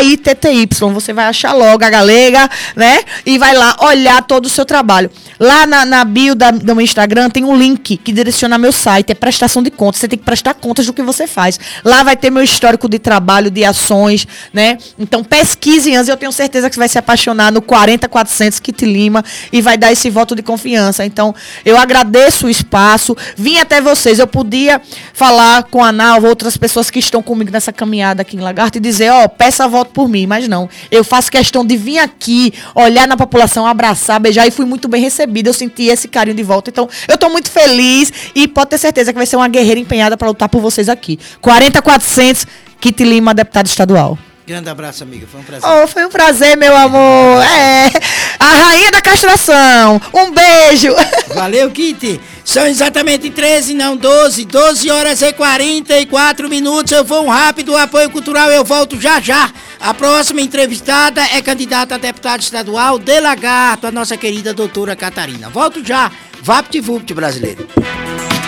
KITTY. Você vai achar logo a galega, né? E vai lá olhar todo o seu trabalho. Lá na bio do meu Instagram tem um link que direciona meu site, é prestação de contas. Você tem que prestar contas do que você faz. Lá vai ter meu histórico de trabalho, de ações, né? Então pesquise antes, eu tenho certeza que você vai se apaixonar no 40400 Kit Lima e vai dar esse voto de confiança. Então, eu agradeço o espaço, vim até vocês. Eu podia falar com a Nalva, outras pessoas que estão comigo nessa caminhada aqui em Lagarto e dizer, peça voto por mim, mas não. Eu faço questão de vir aqui, olhar na população, abraçar, beijar, e fui muito bem recebida. Eu senti esse carinho de volta. Então, eu estou muito feliz e pode ter certeza que vai ser uma guerreira empenhada para lutar por vocês aqui. 40400 Kit Lima, deputado estadual. Grande abraço, amiga. Foi um prazer. Foi um prazer, meu amor. A rainha da castração. Um beijo. Valeu, Kit. São exatamente 12 horas e 44 minutos. Eu vou um rápido apoio cultural, eu volto já já. A próxima entrevistada é candidata a deputada estadual de Lagarto, a nossa querida doutora Catarina. Volto já. Vapt-vupt, brasileiro.